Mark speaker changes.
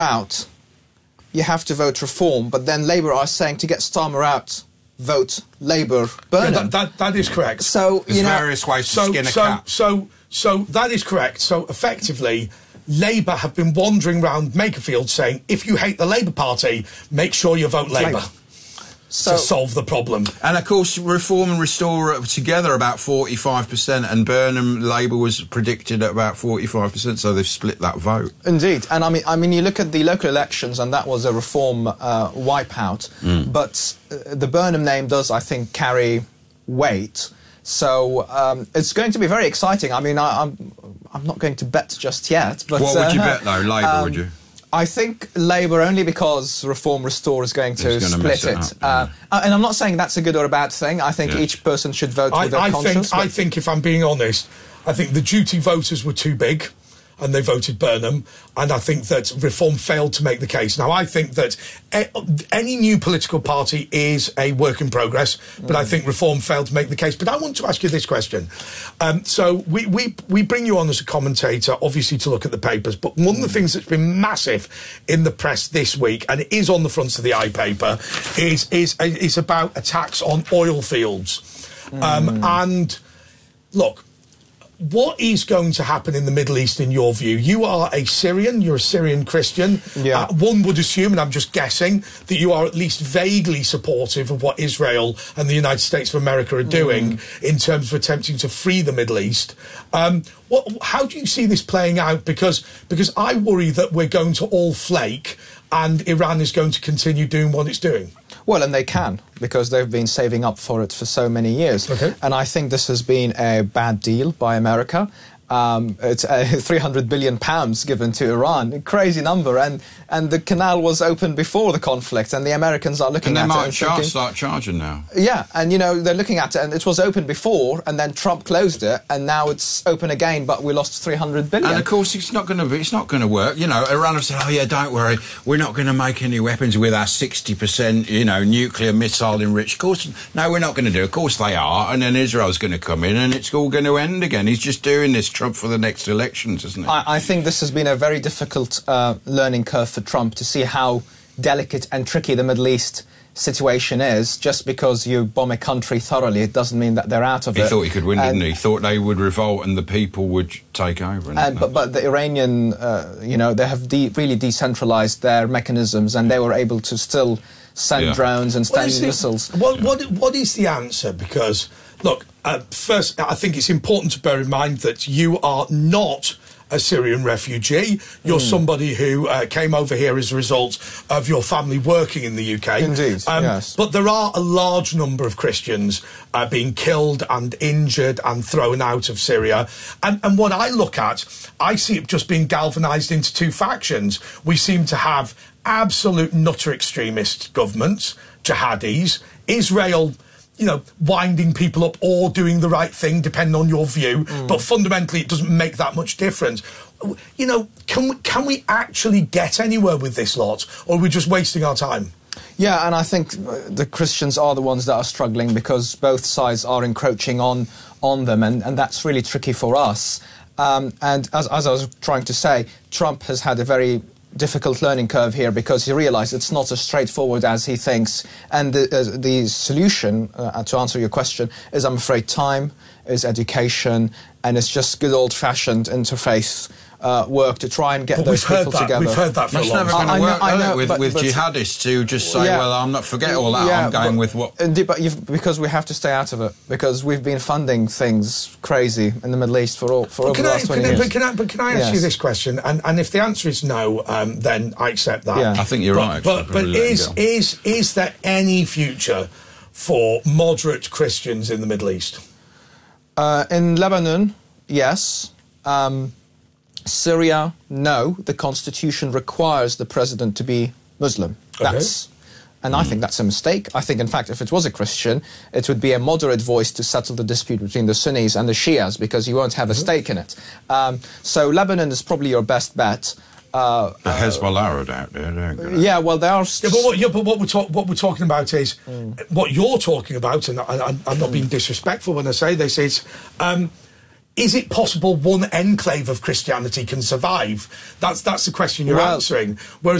Speaker 1: out, you have to vote Reform, but then Labour are saying to get Starmer out, vote Labour Burnham.
Speaker 2: Yeah, that is correct.
Speaker 1: So,
Speaker 3: there's various ways to skin a cat.
Speaker 2: So that is correct. So effectively, Labour have been wandering around Makerfield saying, if you hate the Labour Party, make sure you vote Labour. To solve the problem.
Speaker 3: And of course, Reform and Restore are together about 45%, and Burnham Labour was predicted at about 45%, so they've split that vote.
Speaker 1: Indeed, and I mean, you look at the local elections, and that was a Reform wipeout. But the Burnham name does, I think, carry weight. So it's going to be very exciting. I mean, I'm not going to bet just yet. But
Speaker 3: what would you bet, though? Labour, would you?
Speaker 1: I think Labour, only because Reform Restore is going to split it. And I'm not saying that's a good or a bad thing. I think each person should vote with their conscience.
Speaker 2: I think, if I'm being honest, I think the duty voters were too big, and they voted Burnham, and I think that Reform failed to make the case. Now, I think that any new political party is a work in progress, but I think Reform failed to make the case. But I want to ask you this question. So we bring you on as a commentator, obviously, to look at the papers, but one of the things that's been massive in the press this week, and it is on the front of the iPaper, is about attacks on oil fields. And, look, what is going to happen in the Middle East, in your view? You are a Syrian, you're a Syrian Christian.
Speaker 1: Yeah.
Speaker 2: One would assume, and I'm just guessing, that you are at least vaguely supportive of what Israel and the United States of America are doing in terms of attempting to free the Middle East. How do you see this playing out? Because I worry that we're going to all flake and Iran is going to continue doing what it's doing.
Speaker 1: Well, and they can, because they've been saving up for it for so many years.
Speaker 2: Okay.
Speaker 1: And I think this has been a bad deal by America. It's £300 billion given to Iran, a crazy number, and the canal was open before the conflict, and the Americans are looking at it and thinking,
Speaker 3: start charging now.
Speaker 1: Yeah, and they're looking at it, and it was open before, and then Trump closed it, and now it's open again, but we lost $300 billion.
Speaker 3: And of course, it's not going to work. Iran have said, "Oh yeah, don't worry, we're not going to make any weapons with our 60%, nuclear missile enriched." Of course, no, we're not going to do. Of course, they are, and then Israel's going to come in, and it's all going to end again. He's just doing this Trump for the next elections, isn't it?
Speaker 1: I think this has been a very difficult learning curve for Trump, to see how delicate and tricky the Middle East situation is. Just because you bomb a country thoroughly, it doesn't mean that they're out of it.
Speaker 3: He thought he could win, didn't he? He thought they would revolt and the people would take over.
Speaker 1: But the Iranian, they have really decentralized their mechanisms, and they were able to still send drones and Standard missiles.
Speaker 2: What is the answer? Because, look, first, I think it's important to bear in mind that you are not a Syrian refugee. You're somebody who came over here as a result of your family working in the UK.
Speaker 1: Indeed, yes.
Speaker 2: But there are a large number of Christians being killed and injured and thrown out of Syria. And what I look at, I see it just being galvanised into two factions. We seem to have absolute nutter extremist governments, jihadis, Israel, winding people up or doing the right thing, depending on your view. But fundamentally, it doesn't make that much difference. Can we actually get anywhere with this lot, or are we just wasting our time?
Speaker 1: Yeah, and I think the Christians are the ones that are struggling, because both sides are encroaching on them, and that's really tricky for us. And as I was trying to say, Trump has had a very difficult learning curve here, because he realised it's not as straightforward as he thinks. And the solution, to answer your question, is, I'm afraid, time, is education, and it's just good old-fashioned interfaith work to try and get those people together.
Speaker 2: We've heard that for a long time.
Speaker 3: That's never going to work, with jihadists who just say, forget all that, I'm going with what...
Speaker 1: Indeed, but because we have to stay out of it, because we've been funding things crazy in the Middle East for over the last 20 years.
Speaker 2: But can I ask you this question? And if the answer is no, then I accept that.
Speaker 1: Yeah.
Speaker 3: I think you're right.
Speaker 2: But is there any future for moderate Christians in the Middle East?
Speaker 1: In Lebanon, yes. Syria, no. The constitution requires the president to be Muslim. And I think that's a mistake. I think, in fact, if it was a Christian, it would be a moderate voice to settle the dispute between the Sunnis and the Shias, because you won't have a stake in it. So Lebanon is probably your best bet.
Speaker 3: The Hezbollah are out there, don't they?
Speaker 1: Yeah, well, they are...
Speaker 2: but what we're talking about is... What you're talking about, and I'm not being disrespectful when I say this, is... is it possible one enclave of Christianity can survive? That's the question you're answering. Whereas